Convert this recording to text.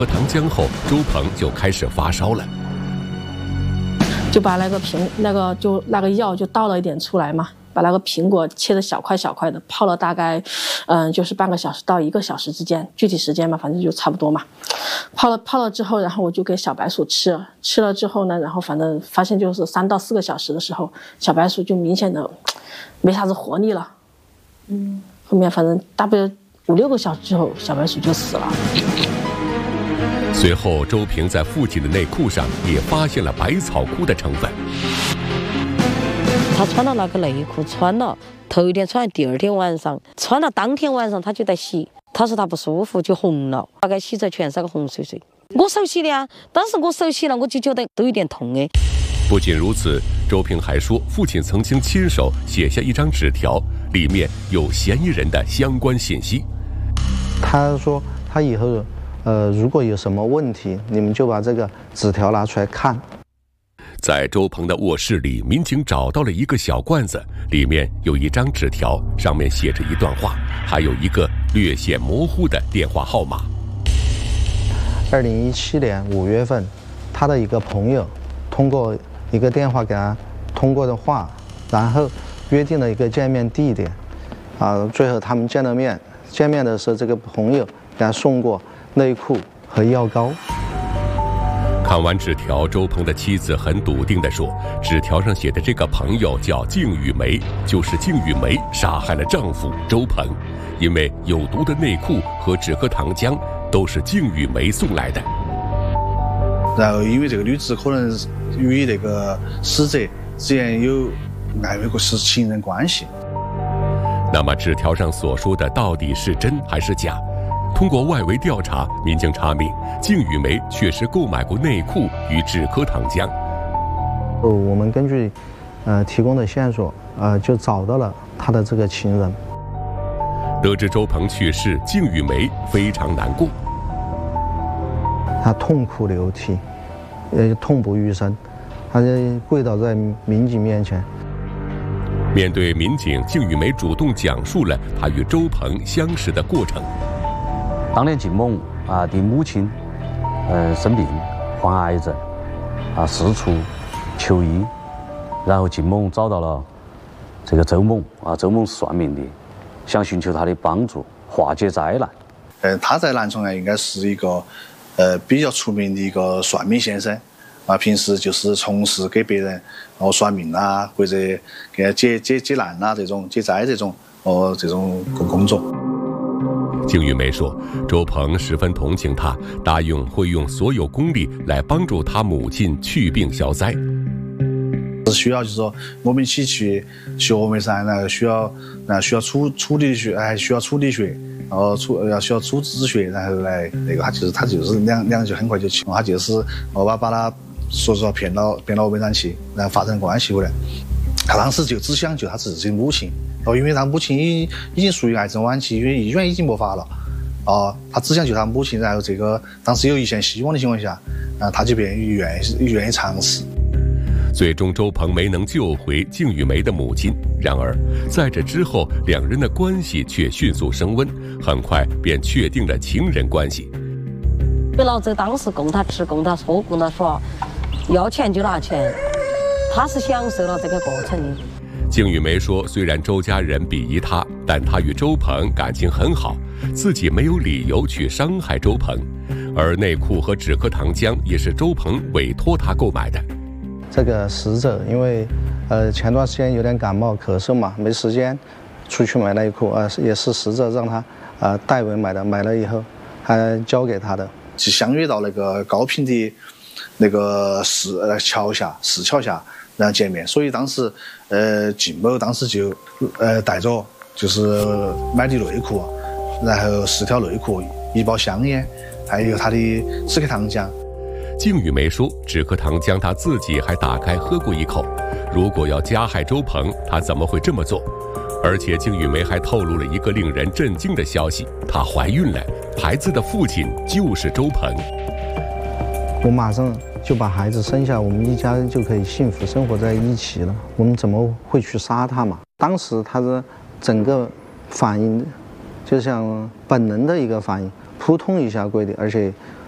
喝糖浆后，周鹏就开始发烧了。 就开始发烧了， 就把那个药就倒了一点出来嘛，把那个苹果切的小块小块的，泡了大概，就是半个小时到1个小时之间，具体时间嘛，反正就差不多嘛。泡了之后，然后我就给小白鼠吃了之后呢，然后反正发现就是3到4个小时的时候，小白鼠就明显的没啥子活力了。后面反正大不了5、6个小时之后，小白鼠就死了。 随后，周平在父亲的内裤上也发现了百草枯的成分。 他穿了那个内裤，穿了头一天穿，第2天晚上穿了，当天晚上他就在洗。他说他不舒服，就红了，大概洗出来全是个红水水。我手洗的呀，当时我手洗了，我就觉得都有点痛哎。 不仅如此，周平还说，父亲曾经亲手写下一张纸条，里面有嫌疑人的相关信息。 他说他以后。 如果有什么问题，你们就把这个纸条拿出来看。 在周鹏的卧室里，民警找到了一个小罐子，里面有一张纸条，上面写着一段话，还有一个略显模糊的电话号码。 2017年5月份，他的一个朋友通过一个电话给他通过的话，然后约定了一个见面地点。最后他们见了面，见面的时候，这个朋友给他送过 内裤和药膏。 看完纸条，周鹏的妻子很笃定地说：“纸条上写的这个朋友叫靳雨梅，就是靳雨梅杀害了丈夫周鹏，因为有毒的内裤和止咳糖浆都是靳雨梅送来的。” 然后，因为这个女子可能与那个死者之间有暧昧过是情人关系。 那么，纸条上所说的到底是真还是假？ 通过外围调查，民警查明靳雨梅确实购买过内裤与止咳糖浆。 我们根据提供的线索，就找到了他的这个情人。 得知周鹏去世，靳雨梅非常难过， 他痛哭流涕，痛不欲生，他就跪倒在民警面前。 面对民警，靳雨梅主动讲述了她与周鹏相识的过程。 当年靳某的母亲生病患癌症四处求医，然后靳某找到了这个周某周某是算命的，想寻求他的帮助化解灾难。 他在南充应该是一个比较出名的一个算命先生平时就是从事给别人算命或者给他解难这种解灾这种工作。 靳雨梅说：“周鹏十分同情她，答应会用所有功力来帮助她母亲去病消灾。 需要就是说我们一起去学眉山，然后需要处理学，还需要处理学，然后需要处止血，然后来那个他就是两个就很快就去，他就是把他说实话骗到眉山去，然后发生关系回来。他当时就只想救他自己的母亲。” 因为他母亲已经属于癌症晚期，因为医院已经没法了，他只想救他母亲，然后这个当时有一线希望的情况下，他就愿意尝试。 最终，周鹏没能救回靳雨梅的母亲。然而，在这之后，两人的关系却迅速升温，很快便确定了情人关系。 老周当时供他吃、供他喝、供他耍，要钱就拿钱，他是享受了这个过程的。 靳雨梅说：“虽然周家人鄙夷她，但她与周鹏感情很好，自己没有理由去伤害周鹏。而内裤和止咳糖浆也是周鹏委托她购买的。 这个死者因为前段时间有点感冒咳嗽嘛，没时间出去买内裤也是死者让他代为买的，买了以后还交给他的。 是相约到那个高平的那个市桥下，然后见面。所以当时靳某当时就带着就是买的内裤，然后4条内裤、1包香烟，还有他的止咳糖浆。 靳雨梅说，止咳糖浆她自己还打开喝过一口。如果要加害周鹏，她怎么会这么做？而且靳雨梅还透露了一个令人震惊的消息：她怀孕了，孩子的父亲就是周鹏。 我马上就把孩子生下，我们一家人就可以幸福生活在一起了。我们怎么会去杀他嘛？当时他的整个反应就像本能的一个反应，扑通一下跪地，而且